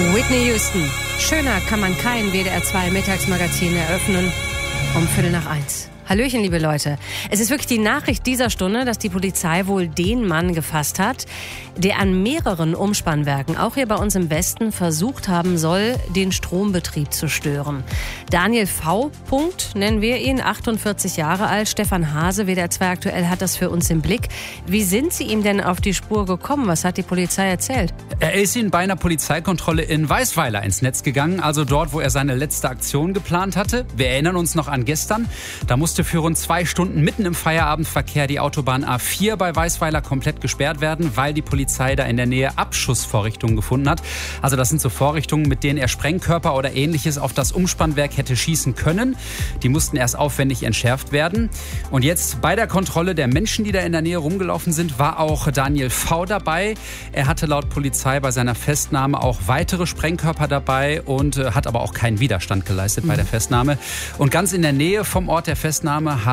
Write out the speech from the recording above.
Whitney Houston. Schöner kann man kein WDR 2 Mittagsmagazin eröffnen. Um 12:45. Hallöchen, liebe Leute. Es ist wirklich die Nachricht dieser Stunde, dass die Polizei wohl den Mann gefasst hat, der an mehreren Umspannwerken, auch hier bei uns im Westen, versucht haben soll, den Strombetrieb zu stören. Daniel V. nennen wir ihn, 48 Jahre alt. Stefan Hase, WDR 2 aktuell, hat das für uns im Blick. Wie sind Sie ihm denn auf die Spur gekommen? Was hat die Polizei erzählt? Er ist Ihnen bei einer Polizeikontrolle in Weisweiler ins Netz gegangen, also dort, wo er seine letzte Aktion geplant hatte. Wir erinnern uns noch an gestern. Da musste für rund 2 Stunden mitten im Feierabendverkehr die Autobahn A4 bei Weisweiler komplett gesperrt werden, weil die Polizei da in der Nähe Abschussvorrichtungen gefunden hat. Also das sind so Vorrichtungen, mit denen er Sprengkörper oder Ähnliches auf das Umspannwerk hätte schießen können. Die mussten erst aufwendig entschärft werden. Und jetzt bei der Kontrolle der Menschen, die da in der Nähe rumgelaufen sind, war auch Daniel V. dabei. Er hatte laut Polizei bei seiner Festnahme auch weitere Sprengkörper dabei und hat aber auch keinen Widerstand geleistet bei der Festnahme. Und ganz in der Nähe vom Ort der Festnahme